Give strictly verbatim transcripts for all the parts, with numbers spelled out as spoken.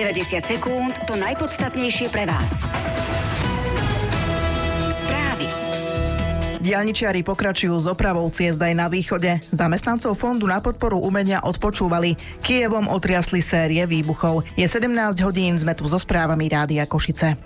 deväťdesiat sekúnd to najpodstatnejšie pre vás. Správy. Diaľničiari pokračujú s opravou ciest aj na východe. Zamestnancov Fondu na podporu umenia odpočúvali. Kyjevom otriasli série výbuchov. Je sedemnásť hodín, sme tu so správami Rádia Košice.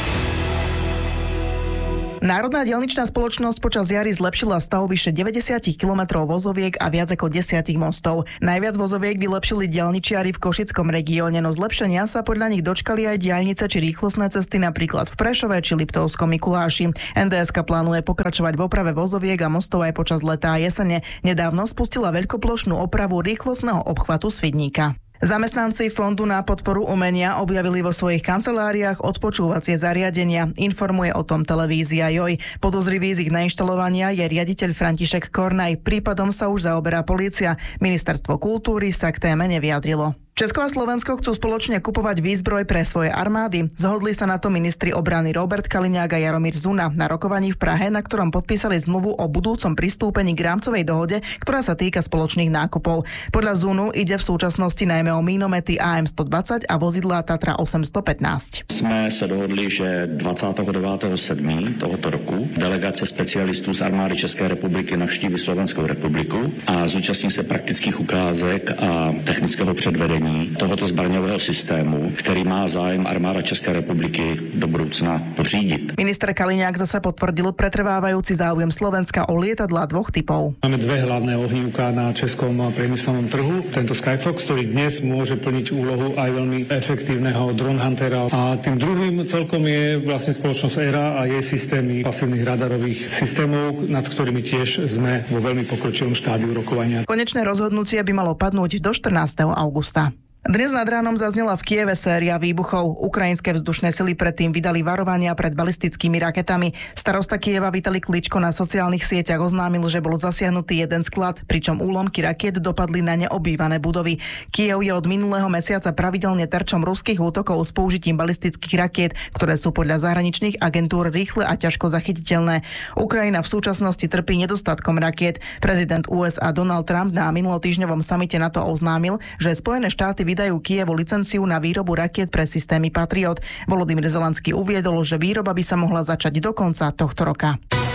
Národná diaľničná spoločnosť počas jary zlepšila stav vyše deväťdesiat kilometrov vozoviek a viac ako desať mostov. Najviac vozoviek vylepšili diaľničiari v Košickom regióne, no zlepšenia sa podľa nich dočkali aj diaľnice či rýchlostné cesty napríklad v Prešove či Liptovskom Mikuláši. en dé eska plánuje pokračovať v oprave vozoviek a mostov aj počas leta a jesene. Nedávno spustila veľkoplošnú opravu rýchlostného obchvatu Svidníka. Zamestnanci Fondu na podporu umenia objavili vo svojich kanceláriách odpočúvacie zariadenia. Informuje o tom televízia Joj. Podozrivý z ich nainštalovania je riaditeľ František Kornaj. Prípadom sa už zaoberá polícia. Ministerstvo kultúry sa k téme nevyjadrilo. Česko a Slovensko chcú spoločne kupovať výzbroj pre svoje armády. Zhodli sa na to ministri obrany Robert Kaliňák a Jaromír Zuna na rokovaní v Prahe, na ktorom podpísali zmluvu o budúcom pristúpení k rámcovej dohode, ktorá sa týka spoločných nákupov. Podľa Zunu ide v súčasnosti najmä o mínomety á em stodvadsať a vozidlá Tatra osemstopätnásť. Jsme se dohodli, že dvacátého devátého sedmého tohoto roku delegace specialistů z armády České republiky navštíví Slovenskou republiku a zúčastní se praktických ukázek a technického předvedení tohoto zbraňového systému, který má zájem armáda České republiky do budúcna pořídiť. Minister Kaliňák zasa potvrdil pretrvávajúci záujem Slovenska o lietadlá dvoch typov. Máme dve hlavné ohnívka na českom priemyselnom trhu. Tento Skyfox, ktorý dnes môže plniť úlohu aj veľmi efektívneho drone huntera. A tým druhým celkom je vlastne spoločnosť é er á a jej systémy pasívnych radarových systémov, nad ktorými tiež sme vo veľmi pokročilom štádiu rokovania. Konečné rozhodnutie by malo padnúť do štrnásteho augusta. Dnes nad ránom zaznela v Kyjeve séria výbuchov. Ukrajinské vzdušné sily predtým vydali varovania pred balistickými raketami. Starosta Kyjeva Vitali Kličko na sociálnych sieťach oznámil, že bol zasiahnutý jeden sklad, pričom úlomky rakiet dopadli na neobývané budovy. Kyjev je od minulého mesiaca pravidelne terčom ruských útokov s použitím balistických rakiet, ktoré sú podľa zahraničných agentúr rýchle a ťažko zachytiteľné. Ukrajina v súčasnosti trpí nedostatkom rakiet. Prezident ú es á Donald Trump na minulotýždňovom samite NATO oznámil, že Spojené štáty vydajú Kyjevu licenciu na výrobu rakiet pre systémy Patriot. Volodymyr Zelenský uviedol, že výroba by sa mohla začať do konca tohto roka.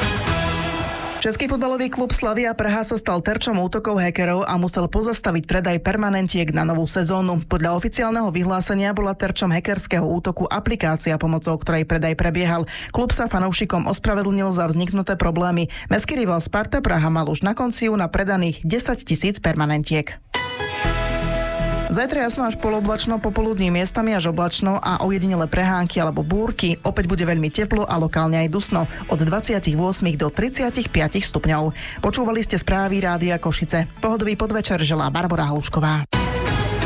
Český futbalový klub Slavia Praha sa stal terčom útokov hackerov a musel pozastaviť predaj permanentiek na novú sezónu. Podľa oficiálneho vyhlásenia bola terčom hackerského útoku aplikácia, pomocou ktorej predaj prebiehal. Klub sa fanúšikom ospravedlnil za vzniknuté problémy. Mestský rival Sparta Praha mal už na konci júna predaných desať tisíc permanentiek. Zajtra jasno až poloblačno, popoludní miestami až oblačno a ojedinele prehánky alebo búrky. Opäť bude veľmi teplo a lokálne aj dusno. Od dvadsaťosem do tridsaťpäť stupňov. Počúvali ste správy Rádia Košice. Pohodový podvečer želá Barbora Hlučková.